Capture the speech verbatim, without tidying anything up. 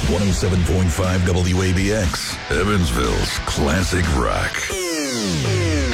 one oh seven point five W A B X, Evansville's classic rock.